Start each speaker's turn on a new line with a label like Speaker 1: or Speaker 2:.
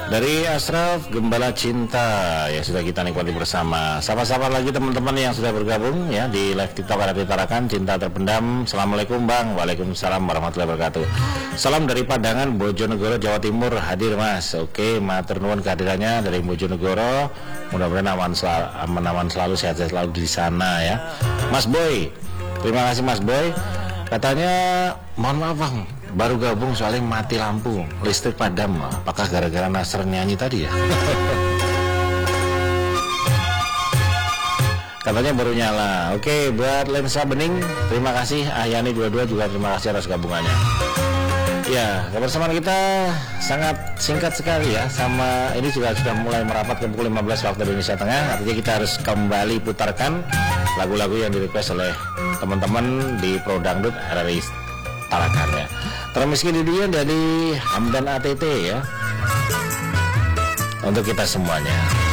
Speaker 1: Dari Ashraf, Gembala Cinta ya sudah kita nikmati bersama. Sapa-sapa lagi teman-teman yang sudah bergabung ya di live TikTok Radio Tarakan Cinta Terpendam. Assalamualaikum Bang. Waalaikumsalam warahmatullahi wabarakatuh. Salam dari Padangan, Bojonegoro, Jawa Timur. Hadir Mas. Oke, matur nuwun kehadirannya dari Bojonegoro. Mudah-mudahan aman selalu, sehat-sehat selalu di sana ya. Mas Boy, terima kasih Mas Boy. Katanya mohon maaf Bang, baru gabung soalnya mati lampu, listrik padam. Apakah gara-gara Nasr nyanyi tadi ya? Katanya baru nyala. Oke, buat lensa bening, terima kasih. Ahyani 22 juga terima kasih atas gabungannya. Ya, kebersamaan kita sangat singkat sekali ya. Sama ini juga sudah mulai merapat ke pukul 15 waktu Indonesia Tengah. Artinya kita harus kembali putarkan lagu-lagu yang di-request oleh teman-teman di Pro Dangdut RRI Tarakan ya. Termiskin di dunia dari Hamdan ATT ya. Untuk kita semuanya.